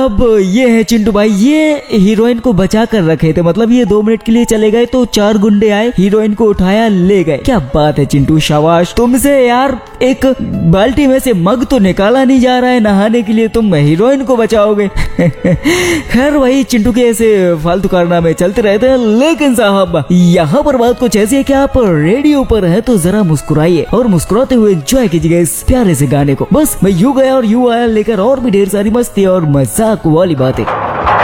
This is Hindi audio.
अब ये है चिंटू भाई, ये हीरोइन को बचा कर रखे थे, मतलब ये 2 मिनट के लिए चले गए तो 4 गुंडे आए, हीरोइन को उठाया ले गए। क्या बात है चिंटू, शाबाश। तुमसे यार एक बाल्टी में से मग तो निकाला नहीं जा रहा है नहाने के लिए, तुम हीरोइन को बचाओगे। खैर वही चिंटू के ऐसे फालतू कारनामे चलते रहते हैं। लेकिन साहब यहाँ पर बात कुछ ऐसी है कि आप रेडियो पर है तो जरा मुस्कुराइए और मुस्कुराते हुए एंजॉय कीजिएगा इस प्यारे से गाने को। बस मैं यूं गया और यूं आया लेकर और भी ढेर सारी मस्ती और मजाक वाली बातें।